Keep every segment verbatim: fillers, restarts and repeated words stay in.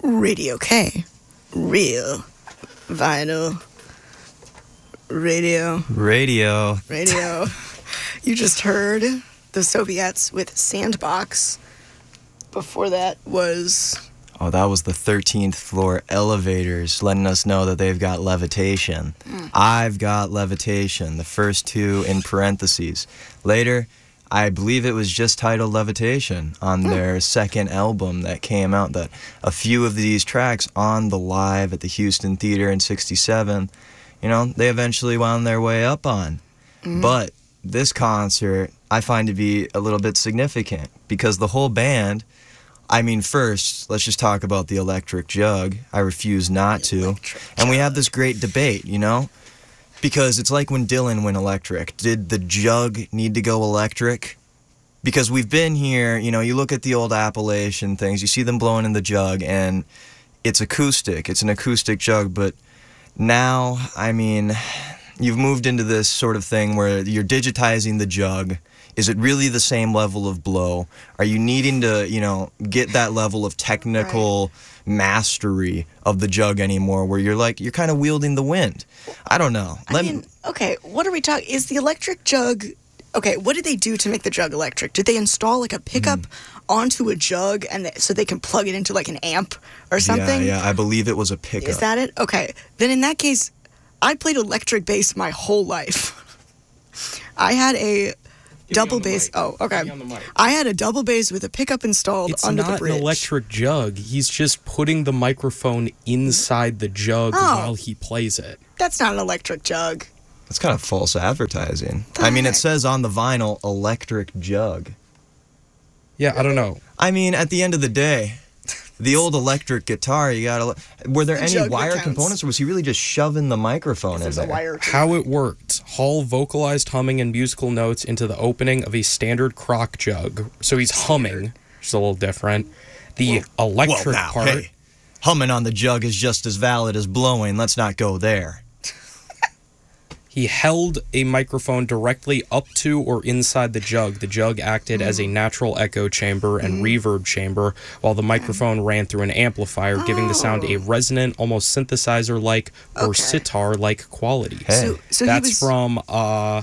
Radio K. Real vinyl radio. Radio. Radio. You just heard the Soviets with Sandbox. Before that was... Oh, that was the thirteenth floor elevators letting us know that they've got levitation. Mm. I've got levitation, the first two in parentheses. Later, I believe it was just titled Levitation on mm. their second album that came out. That a few of these tracks on the Live at the Houston Theater in sixty-seven, you know, they eventually wound their way up on. Mm. But this concert, I find to be a little bit significant because the whole band... I mean, first, let's just talk about the Electric Jug. I refuse not to. And we have this great debate, you know? Because it's like when Dylan went electric. Did the Jug need to go electric? Because we've been here, you know, you look at the old Appalachian things, you see them blowing in the jug, and it's acoustic. It's an acoustic jug, but now, I mean, you've moved into this sort of thing where you're digitizing the jug. Is it really the same level of blow? Are you needing to, you know, get that level of technical right. mastery of the jug anymore where you're like, you're kind of wielding the wind? I don't know. Let I mean, okay, what are we talking? Is the electric jug, okay, what did they do to make the jug electric? Did they install like a pickup mm. onto a jug and they, so they can plug it into like an amp or something? Yeah, yeah, I believe it was a pickup. Is that it? Okay, then in that case, I played electric bass my whole life. I had a... double bass. Oh, okay. I had a double bass with a pickup installed it's under the bridge. It's not an electric jug. He's just putting the microphone inside the jug oh, while he plays it. That's not an electric jug. That's kind of false advertising. The I mean, heck? It says on the vinyl, electric jug. Yeah, I don't know. I mean, at the end of the day, the old electric guitar, you gotta... Were there the any wire components, or was he really just shoving the microphone in there? Wire How it worked. Hall vocalized humming and musical notes into the opening of a standard crock jug. So he's humming, which is a little different. The well, electric well, now, part... Hey, humming on the jug is just as valid as blowing. Let's not go there. He held a microphone directly up to or inside the jug. The jug acted mm. as a natural echo chamber and mm. reverb chamber, while the microphone ran through an amplifier, oh. giving the sound a resonant, almost synthesizer-like or okay. sitar-like quality. Hey. So, so that's was... from uh,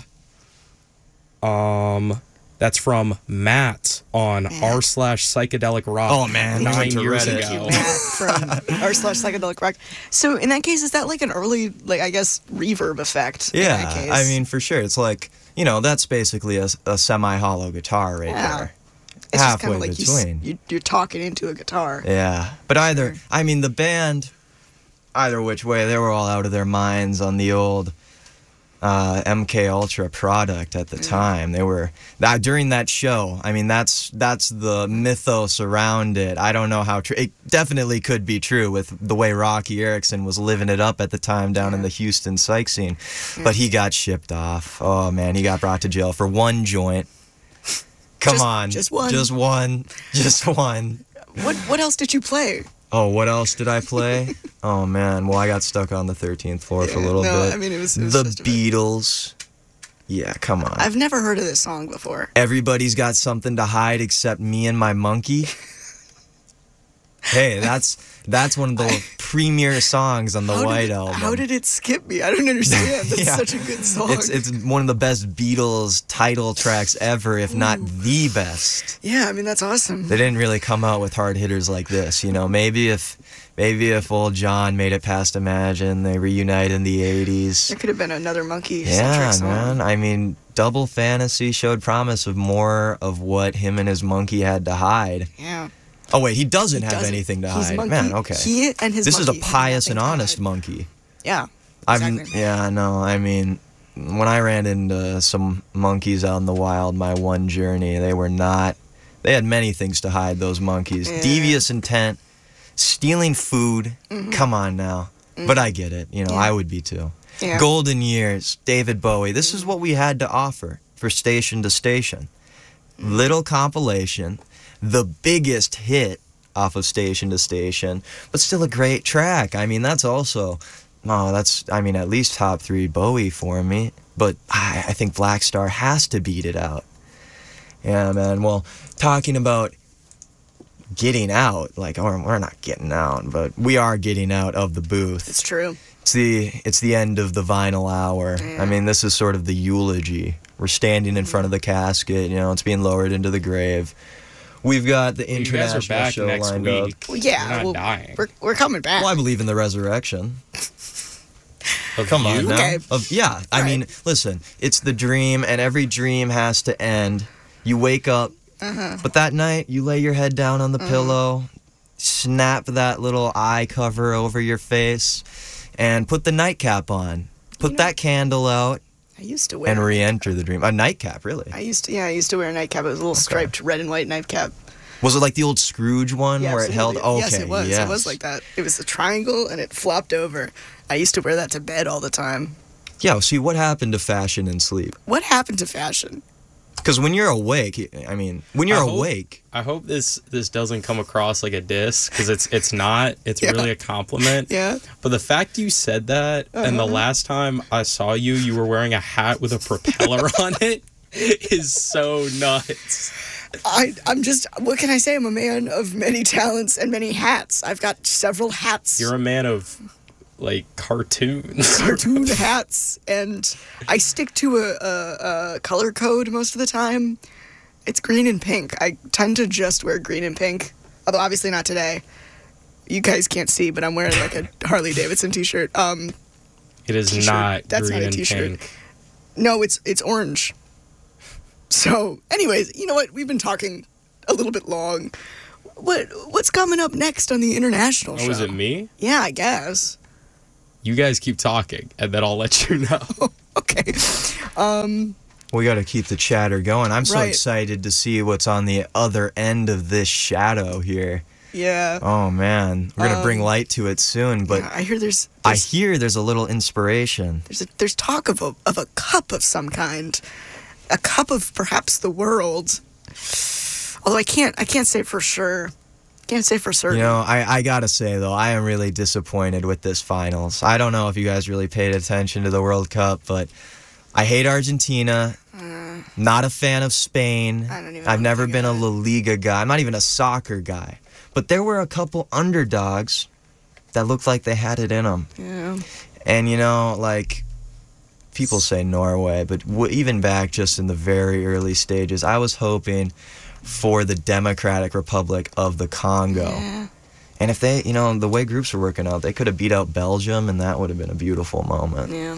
um, that's from Matt on r slash psychedelic rock. Oh man, nine years Reddit. ago. Matt from r slash psychedelic rock. So in that case, is that like an early, like I guess, reverb effect? Yeah, in that case? I mean for sure. It's like, you know, that's basically a, a semi-hollow guitar right yeah. there. It's halfway just like between. You, you're talking into a guitar. Yeah, but either sure. I mean the band, either which way, they were all out of their minds on the old. Uh, M K Ultra product at the mm. time. They were that during that show. I mean, that's that's the mythos around it. I don't know how true. It definitely could be true with the way Rocky Erickson was living it up at the time down yeah. in the Houston psych scene. Yeah. But he got shipped off. Oh man, he got brought to jail for one joint. Come just, on, just one, just one, just one. What what else did you play? Oh, what else did I play? Oh, man. Well, I got stuck on the thirteenth floor yeah, for a little no, bit. I mean, it was, it was the just Beatles. Yeah, come on. I've never heard of this song before. Everybody's got something to hide except me and my monkey. Hey, that's that's one of the I, premier songs on the White it, Album. How did it skip me? I don't understand. That's yeah. such a good song. It's it's one of the best Beatles title tracks ever, if Ooh. not the best. Yeah, I mean, that's awesome. They didn't really come out with hard hitters like this, you know. Maybe if maybe if old John made it past Imagine, they reunite in the eighties. There could have been another monkey Yeah, song. man. I mean, Double Fantasy showed promise of more of what him and his monkey had to hide. Yeah. Oh, wait, he doesn't he have doesn't. anything to He's hide. Monkey, Man, okay. He and his This is a monkey pious and honest hide. monkey. Yeah, exactly. exactly. Yeah, no, I mean, when I ran into some monkeys out in the wild, my one journey, they were not, they had many things to hide, those monkeys. Yeah. Devious intent, stealing food, mm-hmm. come on now. Mm-hmm. But I get it, you know, yeah. I would be too. Yeah. Golden Years, David Bowie, this is what we had to offer for Station to Station. Mm-hmm. Little compilation. The biggest hit off of Station to Station, but still a great track. I mean, that's also, oh, that's, I mean, at least top three Bowie for me, but I, I think Black Star has to beat it out. Yeah, man. Well, talking about getting out. Like, or we're not getting out, but we are getting out of the booth. It's true. It's the it's the end of the vinyl hour. Yeah. I mean, this is sort of the eulogy. We're standing in front of the casket. You know, it's being lowered into the grave. We've got the You guys international are back show next lined week. up. Well, yeah, You're not well, dying. we're we're coming back. Well, I believe in the resurrection. Of Come on you? now. Okay. Of, yeah, I Right. mean, listen, it's the dream, and every dream has to end. You wake up, Uh-huh. but that night, you lay your head down on the pillow, snap that little eye cover over your face, and put the nightcap on. Put You know- that candle out, I used to wear. and re-enter the dream. A nightcap, really? I used to, yeah, I used to wear a nightcap. It was a little striped red and white nightcap. Was it like the old Scrooge one Yeah, where it held? absolutely. Okay, yes, it was. yes. It was like that. It was a triangle and it flopped over. I used to wear that to bed all the time. Yeah. See, what happened to fashion and sleep? What happened to fashion? Because when you're awake, I mean, when you're I hope- awake, I hope this this doesn't come across like a diss, because it's it's not. It's Yeah. really a compliment. Yeah. But the fact you said that, and the last time I saw you, you were wearing a hat with a propeller on it, is so nuts. I, I'm just, what can I say? I'm a man of many talents and many hats. I've got several hats. You're a man of like cartoons. cartoon hats, and I stick to a, a, a color code most of the time. It's green and pink. I tend to just wear green and pink, although obviously not today. You guys can't see, but I'm wearing like a Harley Davidson t-shirt. Um, It is T-shirt. not That's green not a and t-shirt. pink. no, it's it's orange. So, anyways, you know what? We've been talking a little bit long. What what's coming up next on the international show? Oh, is it me? Yeah, I guess. You guys keep talking, and then I'll let you know. Okay. Um. we got to keep the chatter going. I'm so Right. excited to see what's on the other end of this shadow here. Yeah. Oh man, we're gonna bring Um, light to it soon. But yeah, I hear there's. I there's hear there's a little inspiration. There's a, there's talk of a of a cup of some kind, a cup of perhaps the world. Although I can't I can't say for sure. Can't say for certain. You know, I, I gotta say though, I am really disappointed with this finals. I don't know if you guys really paid attention to the World Cup, but I hate Argentina. Not a fan of Spain. I don't even I've know never if I been a got it. La Liga guy. I'm not even a soccer guy. But there were a couple underdogs that looked like they had it in them. Yeah. And you know, like people say Norway, but w- even back just in the very early stages, I was hoping for the Democratic Republic of the Congo. Yeah. And if they, you know, the way groups were working out, they could have beat out Belgium, and that would have been a beautiful moment. Yeah.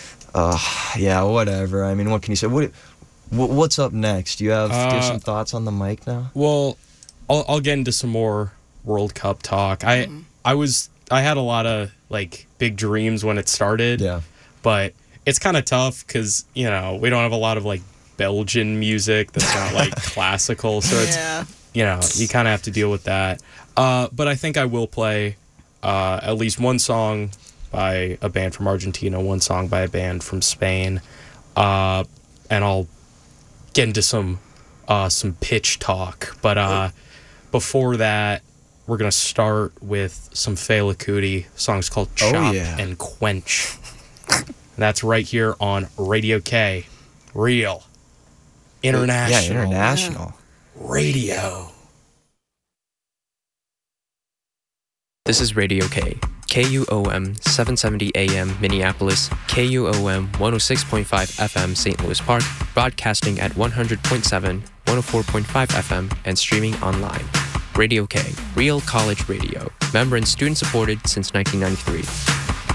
Uh, yeah, whatever. I mean, what can you say? What, wh- what's up next? Do you have, do you have Uh, some thoughts on the mic now? Well, I'll, I'll get into some more World Cup talk. I Mm-hmm. I was I had a lot of like big dreams when it started. Yeah. But it's kind of tough because you know we don't have a lot of like Belgian music that's not like classical, so it's Yeah. you know you kind of have to deal with that. Uh, but I think I will play uh, at least one song by a band from Argentina, one song by a band from Spain, uh, and I'll get into some uh, some pitch talk. But uh, before that, we're gonna start with some Fela Kuti songs called Oh, "Chop" yeah. and "Quench." And that's right here on Radio K, real international, Yeah, international. radio. This is Radio K, K U O M seven seventy A M Minneapolis, K U O M one oh six point five F M Saint Louis Park, broadcasting at one hundred point seven, one oh four point five F M, and streaming online. Radio K, real college radio, member and student supported since nineteen ninety-three.